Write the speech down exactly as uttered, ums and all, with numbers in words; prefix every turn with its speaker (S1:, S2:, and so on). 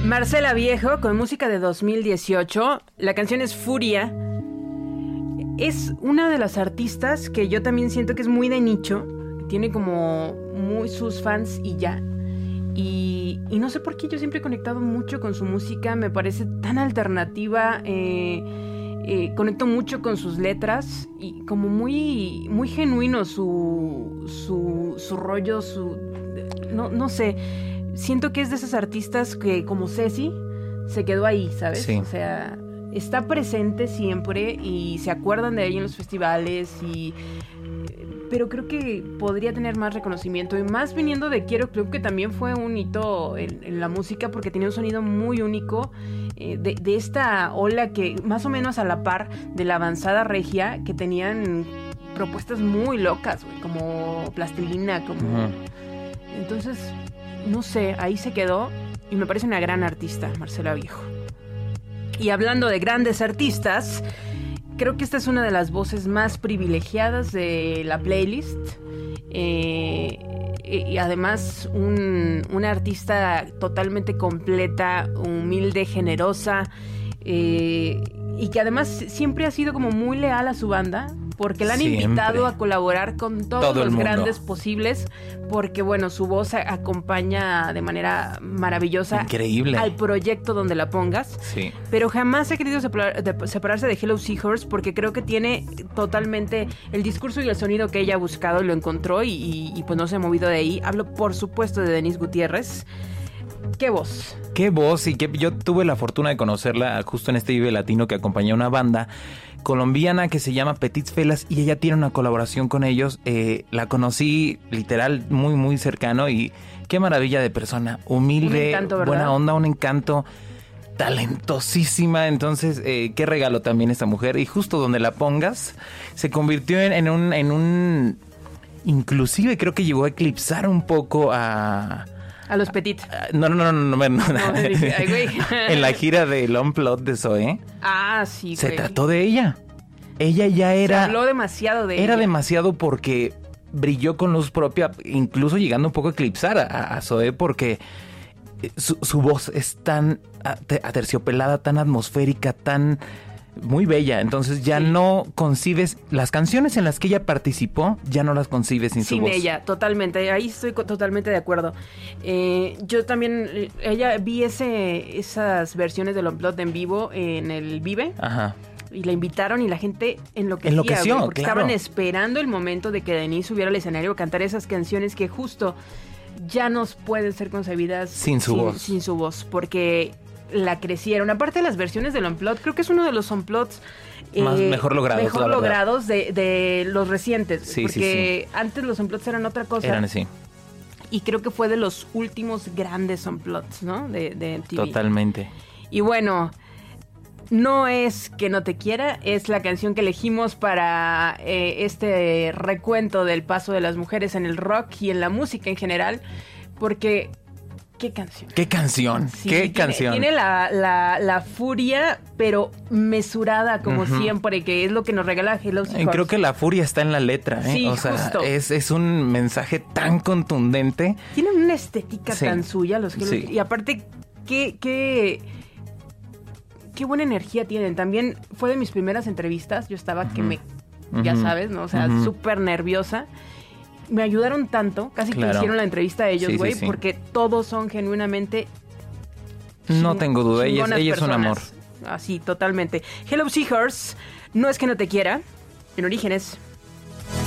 S1: Marcela Viejo con música de dos mil dieciocho. La canción es Furia. Es una de las artistas que yo también siento que es muy de nicho. Tiene como muy sus fans y ya. Y, y no sé por qué yo siempre he conectado mucho con su música. Me parece tan alternativa. Eh, eh, conecto mucho con sus letras. Y como muy, muy genuino su, su, su rollo, su... No, no sé. Siento que es de esas artistas que, como Ceci, se quedó ahí, ¿sabes?
S2: Sí.
S1: O sea, está presente siempre y se acuerdan de ella en los festivales y... Pero creo que podría tener más reconocimiento y más viniendo de Quiero Club, que también fue un hito en, en la música porque tenía un sonido muy único, eh, de, de esta ola que más o menos a la par de la avanzada regia, que tenían propuestas muy locas, güey, como Plastilina, como... Uh-huh. Entonces... No sé, ahí se quedó y me parece una gran artista, Marcela Viejo. Y hablando de grandes artistas, creo que esta es una de las voces más privilegiadas de la playlist. Eh, y además un, una artista totalmente completa, humilde, generosa, eh, y que además siempre ha sido como muy leal a su banda. Porque la han Siempre. invitado a colaborar con todos Todo los grandes posibles. Porque, bueno, su voz acompaña de manera maravillosa.
S2: Increíble.
S1: Al proyecto donde la pongas.
S2: Sí.
S1: Pero jamás ha querido separar, de, separarse de Hello Seahorse porque creo que tiene totalmente el discurso y el sonido que ella ha buscado y lo encontró y, y, y pues no se ha movido de ahí. Hablo, por supuesto, de Denise Gutiérrez. ¿Qué voz?
S2: Qué voz, y que yo tuve la fortuna de conocerla justo en este Vive Latino que acompañó a una banda colombiana que se llama Petits Felas y ella tiene una colaboración con ellos. Eh, la conocí literal muy muy cercano y qué maravilla de persona, humilde, encanto, buena onda, un encanto, talentosísima. Entonces eh, qué regalo también esta mujer, y justo donde la pongas se convirtió en, en un en un inclusive creo que llegó a eclipsar un poco a
S1: A los Petit.
S2: No, no, no, no, no, no.
S1: no dije, ay, güey.
S2: En la gira del Unplugged de Zoé.
S1: Ah, sí,
S2: Se
S1: güey.
S2: trató de ella. Ella ya era...
S1: Se habló demasiado de
S2: era
S1: ella.
S2: Era demasiado porque brilló con luz propia, incluso llegando un poco a eclipsar a, a Zoé, porque su, su voz es tan aterciopelada, tan atmosférica, tan... muy bella. Entonces ya sí. no concibes las canciones en las que ella participó, ya no las concibes sin, sin su voz.
S1: Sin ella, totalmente. Ahí estoy totalmente de acuerdo. Eh, yo también, ella vi ese esas versiones del Unplugged en vivo en el Vive.
S2: Ajá.
S1: Y la invitaron y la gente enloquecía,
S2: enloqueció,
S1: güey, porque
S2: claro.
S1: estaban esperando el momento de que Denise subiera al escenario a cantar esas canciones que justo ya no pueden ser concebidas
S2: sin su
S1: sin,
S2: voz.
S1: Sin su voz, porque la crecieron. Aparte de las versiones del Unplugged, creo que es uno de los Unplugged eh,
S2: más mejor logrados,
S1: mejor logrados de, de los recientes.
S2: Sí,
S1: porque
S2: sí, sí.
S1: antes los Unplugged eran otra cosa.
S2: Eran así.
S1: Y creo que fue de los últimos grandes Unplugged, ¿no? De, de M T V.
S2: Totalmente.
S1: Y bueno, no es que no te quiera, es la canción que elegimos para eh, este recuento del paso de las mujeres en el rock y en la música en general, porque... ¿Qué canción?
S2: ¿Qué canción?
S1: Sí,
S2: ¿Qué
S1: tiene,
S2: canción?
S1: Tiene la, la, la furia, pero mesurada como uh-huh. siempre, que es lo que nos regala Hello Seahorse.
S2: Creo que la furia está en la letra, ¿eh?
S1: Sí,
S2: o sea,
S1: justo.
S2: Es, es un mensaje tan contundente.
S1: Tienen una estética
S2: sí.
S1: tan suya los Hello
S2: sí.
S1: Y aparte, qué, qué, qué buena energía tienen. También fue de mis primeras entrevistas. Yo estaba uh-huh. que me, ya uh-huh. sabes, ¿no? O sea, uh-huh. súper nerviosa. Me ayudaron tanto, casi claro. que hicieron la entrevista a ellos, güey, sí, sí, sí. porque todos son genuinamente...
S2: No ching- tengo duda, ella, ella es un amor.
S1: Así, totalmente. Hello Seahorse, no es que no te quiera, en Orígenes.